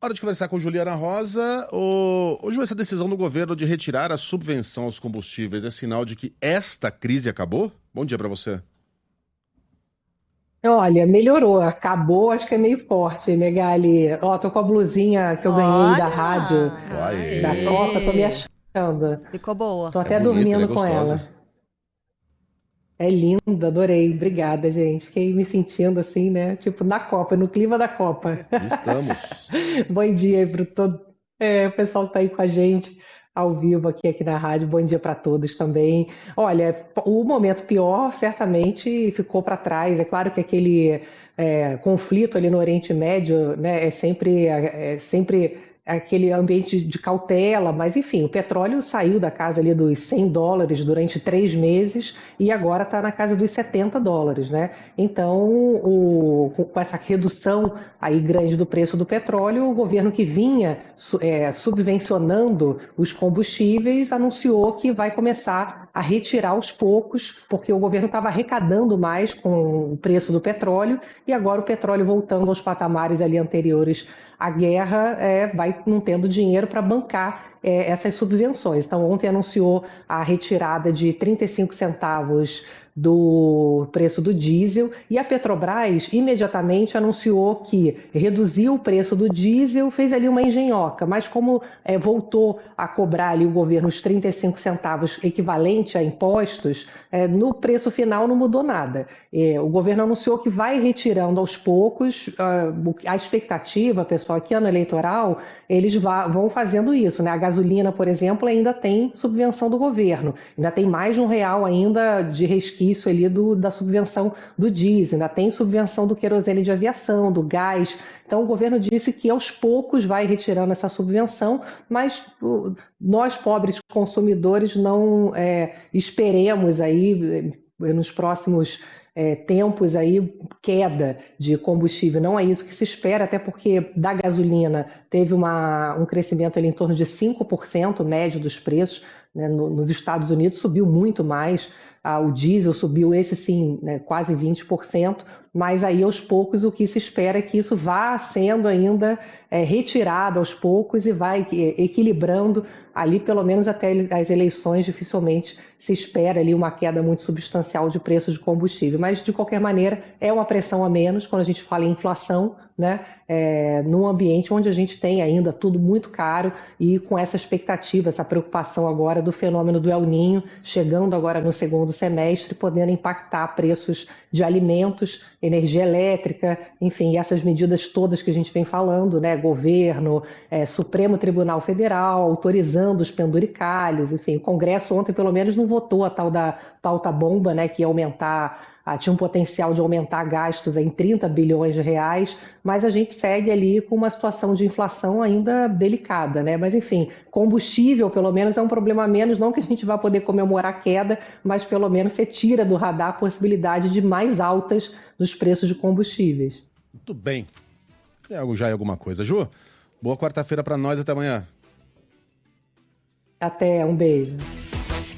Hora de conversar com Juliana Rosa. Ju, essa decisão do governo de retirar a subvenção aos combustíveis é sinal de que esta crise acabou? Bom dia para você. Olha, melhorou. Acabou, acho que é meio forte, né, Gali? Ó, tô com a blusinha que eu ganhei da rádio, Olha! da Copa, tô me Aê! achando. Ficou boa. Tô É até bonita, ela é dormindo com gostosa. ela. É linda, adorei. Obrigada, gente. Fiquei me sentindo assim, né? Tipo, na Copa, no clima da Copa. Estamos. Bom dia aí para todo o pessoal que tá aí com a gente ao vivo aqui na rádio. Bom dia para todos também. Olha, o momento pior certamente ficou para trás. É claro que aquele conflito ali no Oriente Médio, né, é sempre aquele ambiente de cautela, mas enfim, o petróleo saiu da casa ali dos US$ 100 durante 3 meses e agora está na casa dos US$ 70, né? Então, com essa redução aí grande do preço do petróleo, o governo que vinha subvencionando os combustíveis anunciou que vai começar a retirar aos poucos, porque o governo estava arrecadando mais com o preço do petróleo e agora o petróleo voltando aos patamares ali anteriores à guerra, vai não tendo dinheiro para bancar essas subvenções. Então, ontem anunciou a retirada de 35 centavos do preço do diesel e a Petrobras imediatamente anunciou que reduziu o preço do diesel, fez ali uma engenhoca, mas como voltou a cobrar ali o governo os 35 centavos equivalente a impostos, no preço final não mudou nada. O governo anunciou que vai retirando aos poucos, a expectativa, pessoal, que ano eleitoral eles vão fazendo isso, né? A gasolina, por exemplo, ainda tem subvenção do governo, ainda tem mais de R$ 1 ainda de resquício ali da subvenção do diesel, ainda tem subvenção do querosene de aviação, do gás. Então o governo disse que aos poucos vai retirando essa subvenção, mas nós, pobres consumidores, não esperemos aí nos próximos tempos aí queda de combustível. Não é isso que se espera, até porque da gasolina teve um crescimento ali em torno de 5% médio dos preços, né? Nos Estados Unidos subiu muito mais, o diesel subiu esse sim, né, quase 20%, mas aí aos poucos o que se espera é que isso vá sendo ainda retirado aos poucos e vai equilibrando ali pelo menos até as eleições. Dificilmente se espera ali uma queda muito substancial de preço de combustível, mas de qualquer maneira é uma pressão a menos quando a gente fala em inflação, né? Num ambiente onde a gente tem ainda tudo muito caro e com essa expectativa, essa preocupação agora do fenômeno do El Niño chegando agora no segundo semestre, podendo impactar preços de alimentos, energia elétrica, enfim, essas medidas todas que a gente vem falando, né? Governo, Supremo Tribunal Federal, autorizando os penduricalhos, enfim, o Congresso ontem pelo menos não votou a tal da pauta bomba, né? Que ia aumentar, tinha um potencial de aumentar gastos em R$ 30 bilhões, mas a gente segue ali com uma situação de inflação ainda delicada, né? Mas enfim, combustível pelo menos é um problema a menos, não que a gente vá poder comemorar a queda, mas pelo menos você tira do radar a possibilidade de mais altas dos preços de combustíveis. Muito bem. Já é alguma coisa. Ju, boa quarta-feira para nós. Até amanhã. Até, um beijo.